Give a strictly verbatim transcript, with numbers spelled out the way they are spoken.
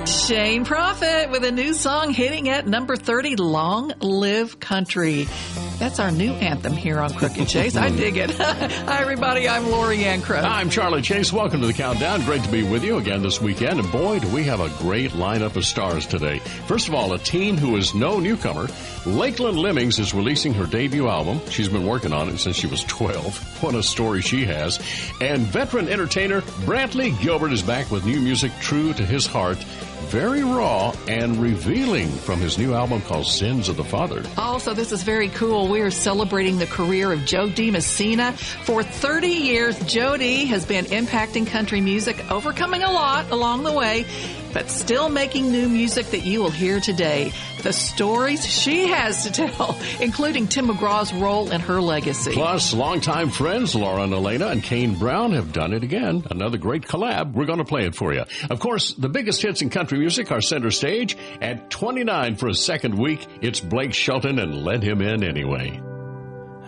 Shane Prophet with a new song hitting at number thirty, Long Live Country. That's our new anthem here on Crooked Chase. I dig it. Hi, everybody. I'm Lori Ann Crook. I'm Charlie Chase. Welcome to the Countdown. Great to be with you again this weekend. And boy, do we have a great lineup of stars today. First of all, a teen who is no newcomer. Lakeland Lemmings is releasing her debut album. She's been working on it since she was twelve. What a story she has. And veteran entertainer Brantley Gilbert is back with new music true to his heart. Very raw and revealing from his new album called Sins of the Father. Also, this is very cool. We are celebrating the career of Jo Dee Messina. For thirty years, Jo Dee has been impacting country music, overcoming a lot along the way, but still making new music that you will hear today. The stories she has to tell, including Tim McGraw's role in her legacy. Plus, longtime friends Lauren Elena and Kane Brown have done it again. Another great collab. We're going to play it for you. Of course, the biggest hits in country music are center stage. At twenty-nine for a second week, it's Blake Shelton and Let Him In Anyway.